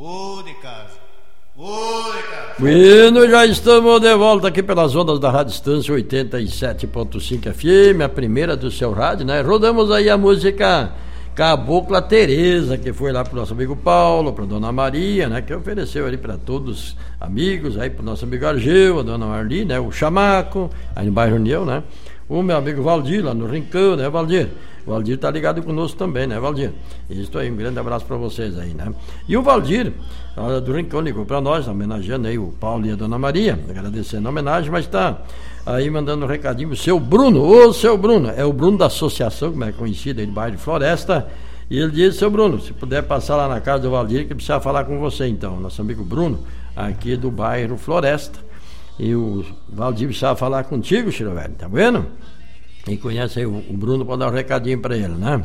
de casa. De casa. Bueno, já estamos de volta aqui pelas ondas da Rádio Distância 87.5 FM, a primeira do seu rádio, né? Rodamos aí a música Cabocla Teresa, que foi lá pro nosso amigo Paulo, pra Dona Maria, né? Que ofereceu ali para todos os amigos, aí pro nosso amigo Argeu, a Dona Marli, né? O Chamaco, aí no bairro União, né? O meu amigo Valdir, lá no Rincão, né, Valdir? O Valdir tá ligado conosco também, né, Valdir? Isso aí, um grande abraço para vocês aí, né? E o Valdir, do Rincão, ligou para nós, homenageando aí o Paulo e a Dona Maria, agradecendo a homenagem, mas tá aí mandando um recadinho, o seu Bruno, seu Bruno, é o Bruno da associação, como é conhecido aí do bairro de Floresta, e ele disse, seu Bruno, se puder passar lá na casa do Valdir, que precisa falar com você então, nosso amigo Bruno, aqui do bairro Floresta. E o Valdir precisava falar contigo, Chiro Velho, tá vendo? E conhece aí o Bruno, pode dar um recadinho pra ele, né?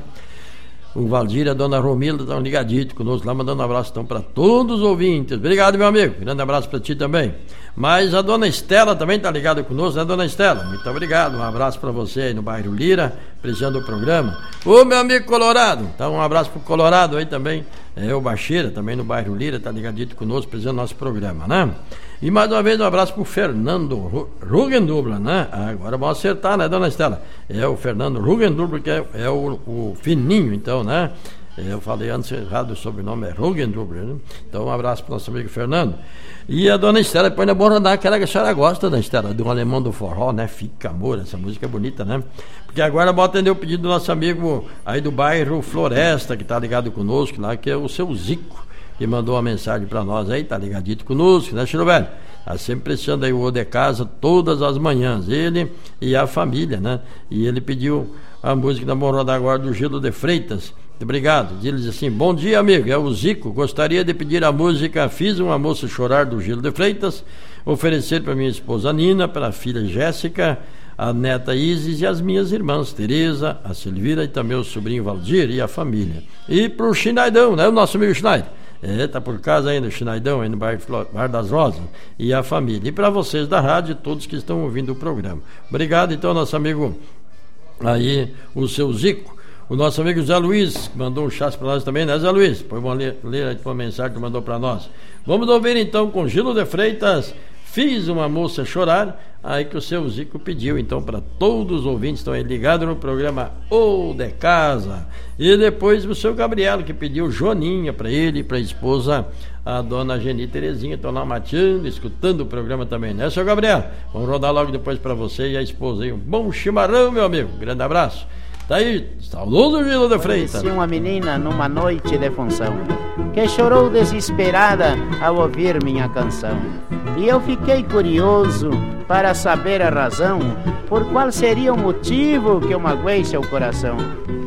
O Valdir e a Dona Romilda estão ligadinhos conosco lá, mandando um abraço então para todos os ouvintes. Obrigado, meu amigo, grande abraço para ti também. Mas a Dona Estela também está ligada conosco, né, Dona Estela? Muito obrigado, um abraço para você aí no bairro Lira, prestigiando o programa. Ô, meu amigo Colorado, então um abraço pro Colorado aí também, o Baixeira, também no bairro Lira, está ligadinho conosco, prestigiando nosso programa, né? E mais uma vez um abraço pro Fernando Rugendubla, né? Agora vamos acertar, né, Dona Estela? É o Fernando Rugendubla, que é o fininho, então, né? Eu falei antes errado, o sobrenome é Rugendubla, né? Então um abraço pro nosso amigo Fernando. E a Dona Estela, depois na Bom Rodar, aquela que a senhora gosta, Dona Estela, do Alemão do Forró, né? Fica amor, essa música é bonita, né? Porque agora vou atender o pedido do nosso amigo aí do bairro Floresta, que tá ligado conosco lá, que é o seu Zico, que mandou uma mensagem para nós aí, tá ligadito conosco, né, Chiro Velho? Tá sempre prestando aí o de casa todas as manhãs, ele e a família, né? E ele pediu a música da Bom Rodar agora do Gilo de Freitas. Obrigado. Ele diz assim: bom dia, amigo, é o Zico, gostaria de pedir a música Fiz uma Moça Chorar do Gilo de Freitas, oferecer para minha esposa Nina, para a filha Jéssica, a neta Isis e as minhas irmãs Tereza, a Silvira e também o sobrinho Valdir e a família. E pro Schneidão, né, o nosso amigo Schneider. Tá por casa ainda, o Schneidão, aí no bairro das Rosas, e a família. E para vocês da rádio, todos que estão ouvindo o programa. Obrigado, então, nosso amigo aí, o seu Zico. O nosso amigo Zé Luiz, que mandou um chá para nós também, né, Zé Luiz? Depois vamos ler a tua mensagem que mandou para nós. Vamos ouvir então com Gilo de Freitas, Fiz uma Moça Chorar, aí que o seu Zico pediu, então, para todos os ouvintes que estão aí ligados no programa O de Casa. E depois o seu Gabriel, que pediu Joninha para ele e para a esposa, a dona Geni Terezinha, estão lá mateando, escutando o programa também, né, seu Gabriel? Vamos rodar logo depois para você e a esposa aí. Um bom chimarrão, meu amigo. Grande abraço. Tá aí, saudoso Gilo de Freitas. Conheci uma menina numa noite de função, que chorou desesperada ao ouvir minha canção. E eu fiquei curioso para saber a razão, por qual seria o motivo que eu magoei seu coração.